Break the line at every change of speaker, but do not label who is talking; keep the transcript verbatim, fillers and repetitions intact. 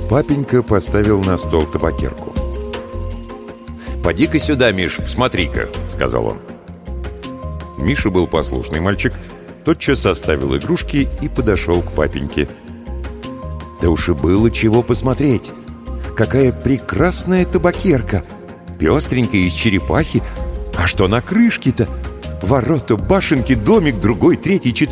Папенька поставил на стол табакерку. «Поди-ка сюда, Миш, посмотри-ка», — сказал он. Миша был послушный мальчик, тотчас оставил игрушки и подошел к папеньке. Да уж и было чего посмотреть. Какая прекрасная табакерка! Пестренькая, из черепахи. А что на крышке-то? Ворота, башенки, домик, другой, третий, четвертый.